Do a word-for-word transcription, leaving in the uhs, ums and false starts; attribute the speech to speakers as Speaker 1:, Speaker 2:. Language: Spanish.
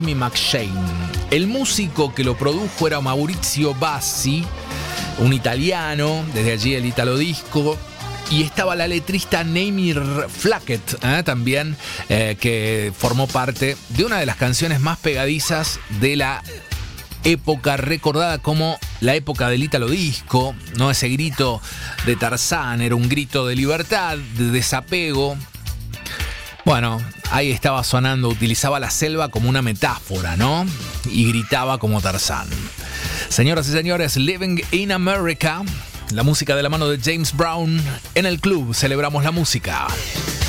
Speaker 1: McShane. El músico que lo produjo era Maurizio Bassi, un italiano, desde allí el italo disco. Y estaba la letrista Naomi Flackett, ¿eh? también, eh, que formó parte de una de las canciones más pegadizas de la época recordada como la época del ítalo disco, ¿no? Ese grito de Tarzán era un grito de libertad, de desapego. Bueno, ahí estaba sonando, utilizaba la selva como una metáfora, ¿no? Y gritaba como Tarzán. Señoras y señores, Living in America, la música de la mano de James Brown. En el club celebramos la música.